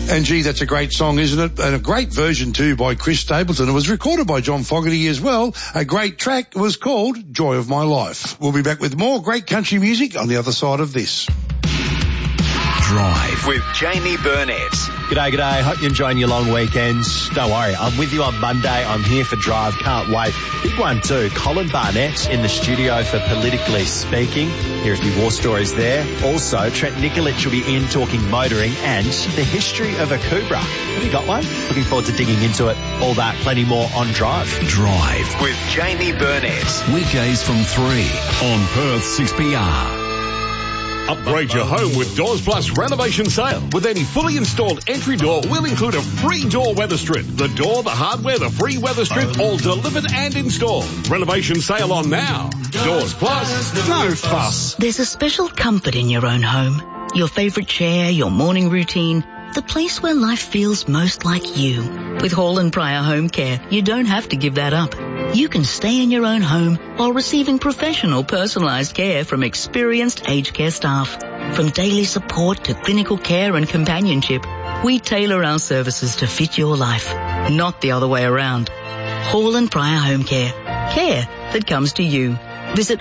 And gee, that's a great song, isn't it? And a great version too by Chris Stapleton. It was recorded by John Fogerty as well. A great track was called Joy of My Life. We'll be back with more great country music on the other side of this. Drive with Jamie Burnett. G'day. Hope you're enjoying your long weekends. Don't worry, I'm with you on Monday. I'm here for Drive. Can't wait. Big one too. Colin Barnett in the studio for Politically Speaking. Hear a few war stories there. Also, Trent Nikolic will be in talking motoring and the history of a Cobra. Have you got one? Looking forward to digging into it. All that, plenty more on Drive. Drive with Jamie Burnett. Weekdays from 3 on Perth 6PR. Upgrade your home with Doors Plus renovation sale. With any fully installed entry door, we'll include a free door weather strip. The door, the hardware, the free weather strip, all delivered and installed. Renovation sale on now. Doors Plus, no fuss. There's a special comfort in your own home. Your favourite chair, your morning routine, the place where life feels most like you. With Hall & Pryor Home Care, you don't have to give that up. You can stay in your own home while receiving professional personalised care from experienced aged care staff. From daily support to clinical care and companionship, we tailor our services to fit your life, not the other way around. Hall & Pryor Home Care. Care that comes to you. Visit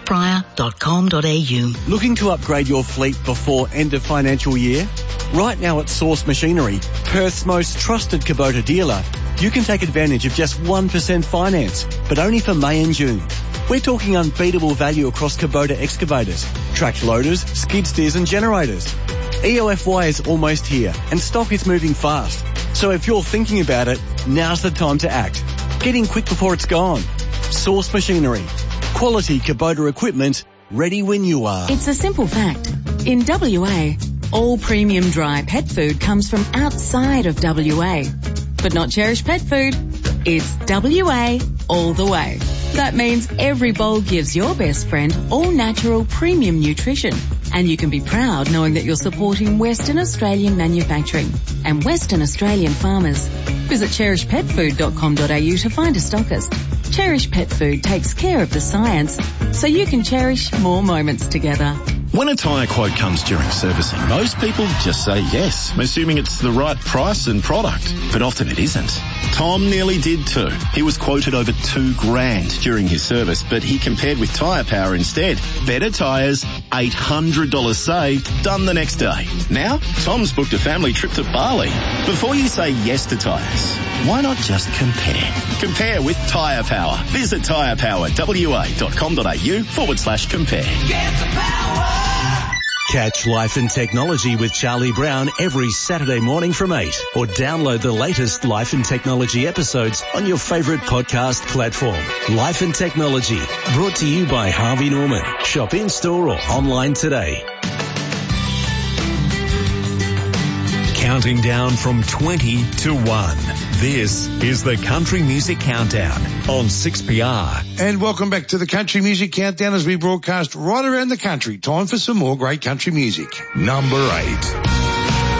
hallpryor.com.au. Looking to upgrade your fleet before end of financial year? Right now at Source Machinery, Perth's most trusted Kubota dealer, you can take advantage of just 1% finance, but only for May and June. We're talking unbeatable value across Kubota excavators, tracked loaders, skid steers and generators. EOFY is almost here and stock is moving fast. So if you're thinking about it, now's the time to act. Get in quick before it's gone. Source Machinery. Quality Kubota equipment, ready when you are. It's a simple fact. In WA, all premium dry pet food comes from outside of WA. But not Cherish Pet Food. It's WA all the way. That means every bowl gives your best friend all natural premium nutrition. And you can be proud knowing that you're supporting Western Australian manufacturing and Western Australian farmers. Visit cherishpetfood.com.au to find a stockist. Cherish Pet Food takes care of the science so you can cherish more moments together. When a tyre quote comes during servicing, most people just say yes, assuming it's the right price and product. But often it isn't. Tom nearly did too. He was quoted over $2,000 during his service, but he compared with Tyre Power instead. Better tyres, $800 saved, done the next day. Now, Tom's booked a family trip to Bali. Before you say yes to tyres, why not just compare? Compare with Tyre Power. Visit tyrepowerwa.com.au/compare. Get the power. Catch Life and Technology with Charlie Brown every Saturday morning from 8, or download the latest Life and Technology episodes on your favourite podcast platform. Life and Technology, brought to you by Harvey Norman. Shop in store or online today. Counting down from 20 to 1. This is the Country Music Countdown on 6PR. And welcome back to the Country Music Countdown as we broadcast right around the country. Time for some more great country music. Number 8.